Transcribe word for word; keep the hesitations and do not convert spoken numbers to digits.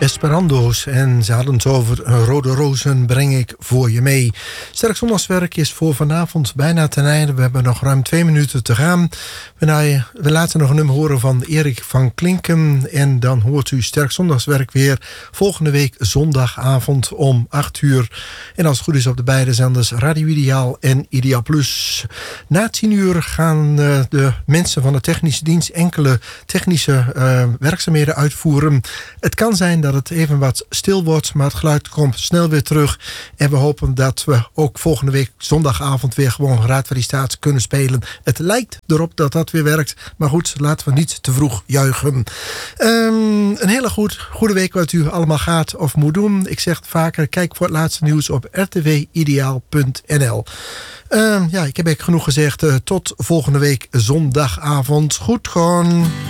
Esperando's en ze hadden het over Rode Rozen breng ik voor je mee. Sterk Zondagswerk is voor vanavond bijna ten einde. We hebben nog ruim twee minuten te gaan. We, we laten nog een nummer horen van Erik van Klinken. En dan hoort u Sterk Zondagswerk weer volgende week zondagavond om acht uur. En als het goed is op de beide zenders Radio Ideaal en Ideaal Plus. Na tien uur gaan uh, de mensen van de technische dienst enkele technische uh, werkzaamheden uitvoeren. Het kan zijn dat het even wat stil wordt, maar het geluid komt snel weer terug. En we hopen dat we ook volgende week zondagavond weer gewoon Raad van die Staat kunnen spelen. Het lijkt erop dat dat weer werkt, maar goed, laten we niet te vroeg juichen. Um, een hele goed, goede week wat u allemaal gaat of moet doen. Ik zeg het vaker, kijk voor het laatste nieuws op r t w ideaal punt n l. Uh, ja, ik heb eigenlijk genoeg gezegd. Uh, tot volgende week zondagavond. Goed gewoon.